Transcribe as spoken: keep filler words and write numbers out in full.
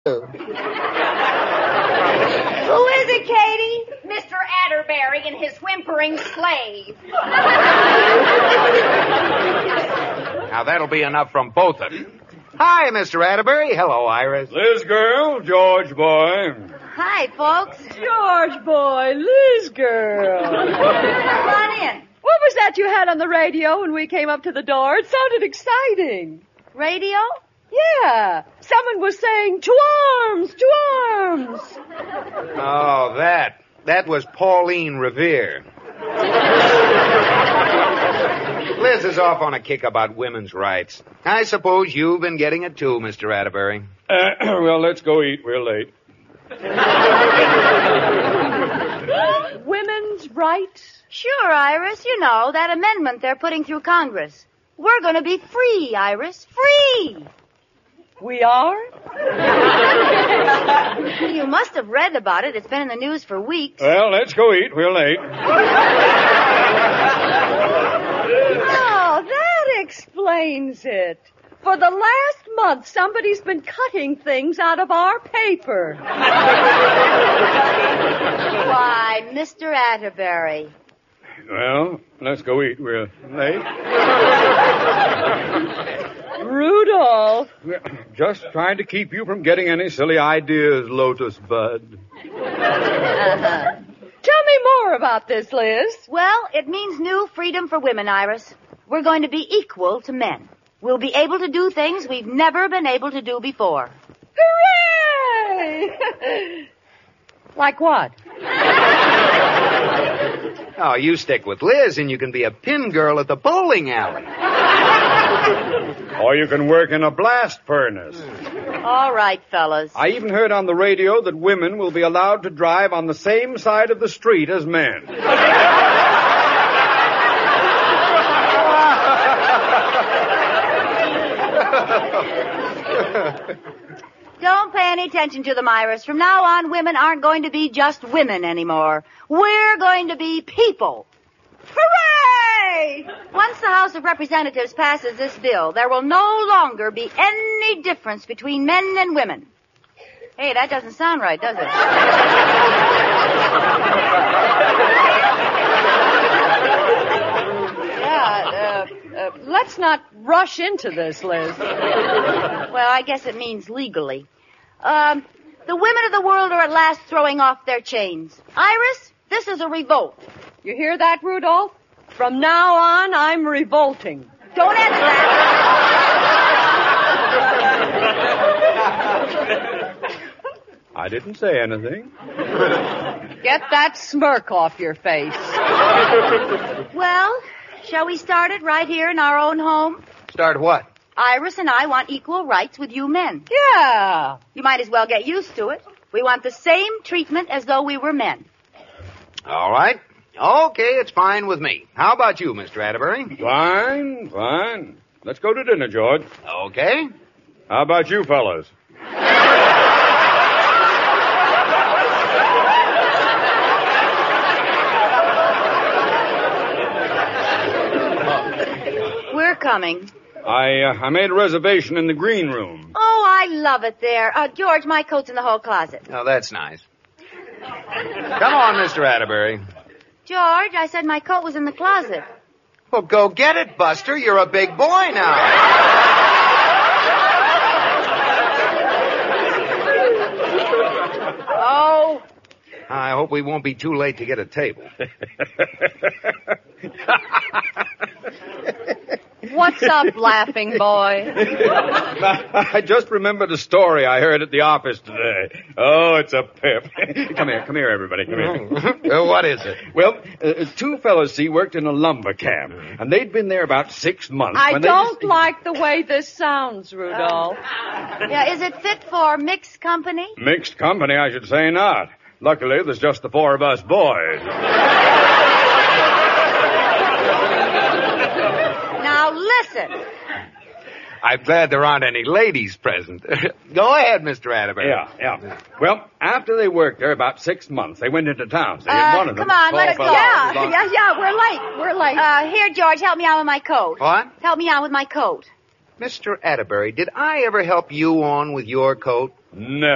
Who is it, Katie? Mister Atterbury and his whimpering slave. Now, that'll be enough from both of you. Hi, Mister Atterbury. Hello, Iris. Liz girl, George boy. Hi, folks. George boy, Liz girl. Come on in. What was that you had on the radio when we came up to the door? It sounded exciting. Radio? Yeah. Someone was saying, to arms, to arms. Oh, that. That was Pauline Revere. Liz is off on a kick about women's rights. I suppose you've been getting it too, Mister Atterbury. Uh, well, let's go eat. We're late. Women's rights? Sure, Iris. You know, that amendment they're putting through Congress. We're going to be free, Iris. Free! We are? You must have read about it. It's been in the news for weeks. Well, let's go eat. We're late. Oh, that explains it. For the last month, somebody's been cutting things out of our paper. Why, Mister Atterbury. Well, let's go eat. We're late. Rudolph. Just trying to keep you from getting any silly ideas, Lotus Bud. Uh-huh. Tell me more about this, Liz. Well, it means new freedom for women, Iris. We're going to be equal to men. We'll be able to do things we've never been able to do before. Hooray! Like what? Oh, you stick with Liz and you can be a pin girl at the bowling alley. Or you can work in a blast furnace. All right, fellas. I even heard on the radio that women will be allowed to drive on the same side of the street as men. Don't pay any attention to them, Iris. From now on, women aren't going to be just women anymore. We're going to be people. Hooray! Once the House of Representatives passes this bill, there will no longer be any difference between men and women. Hey, that doesn't sound right, does it? Yeah, uh, uh, let's not rush into this, Liz. Well, I guess it means legally. Um, the women of the world are at last throwing off their chains. Iris, this is a revolt. You hear that, Rudolph? From now on, I'm revolting. Don't answer that. I didn't say anything. Get that smirk off your face. Well, shall we start it right here in our own home? Start what? Iris and I want equal rights with you men. Yeah. You might as well get used to it. We want the same treatment as though we were men. All right. Okay, it's fine with me. How about you, Mister Atterbury? Fine, fine. Let's go to dinner, George. Okay. How about you fellas? We're coming. I uh, I made a reservation in the green room. Oh, I love it there. Uh, George, my coat's in the hall closet. Oh, that's nice. Come on, Mister Atterbury. George, I said my coat was in the closet. Well, go get it, Buster. You're a big boy now. Oh. I hope we won't be too late to get a table. What's up, laughing boy? I just remembered a story I heard at the office today. Oh, it's a pip. Come here, come here, everybody, come here. Uh, what is it? Well, uh, two fellows, see, worked in a lumber camp, and they'd been there about six months. I when they don't just... like the way this sounds, Rudolph. Yeah, is it fit for mixed company? Mixed company, I should say not. Luckily, there's just the four of us boys. Now listen. I'm glad there aren't any ladies present. Go ahead, Mister Atterbury. Yeah, yeah. Well, after they worked there about six months, they went into town. So Uh, one of them, come on, tall let us go. fellow, Yeah, was on- Yeah, yeah, we're late. We're late. Uh, here, George, help me out with my coat. What? Help me out with my coat. Mister Atterbury, did I ever help you on with your coat? Never.